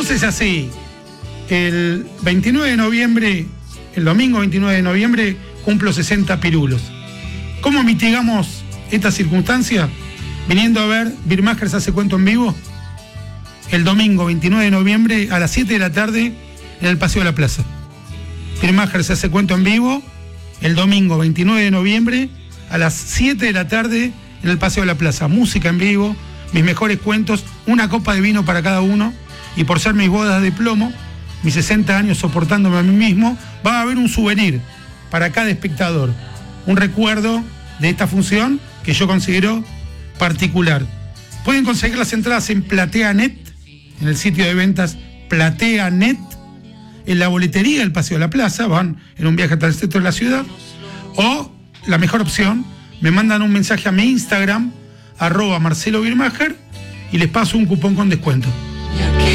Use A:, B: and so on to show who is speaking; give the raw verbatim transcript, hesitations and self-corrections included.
A: Entonces así, el veintinueve de noviembre, el domingo veintinueve de noviembre, cumplo sesenta pirulos. ¿Cómo mitigamos esta circunstancia? Viniendo a ver Birmagers hace cuento en vivo, el domingo veintinueve de noviembre a las siete de la tarde en el Paseo de la Plaza. Birmagers hace cuento en vivo, el domingo veintinueve de noviembre a las siete de la tarde en el Paseo de la Plaza. Música en vivo, mis mejores cuentos, una copa de vino para cada uno, y por ser mis bodas de plomo, mis sesenta años soportándome a mí mismo, va a haber un souvenir para cada espectador, un recuerdo de esta función que yo considero particular. Pueden conseguir las entradas en PlateaNet, en el sitio de ventas PlateaNet, en la boletería del Paseo de la Plaza, van en un viaje hasta el centro de la ciudad, o la mejor opción, me mandan un mensaje a mi Instagram, arroba Marcelo Birmacher, y les paso un cupón con descuento.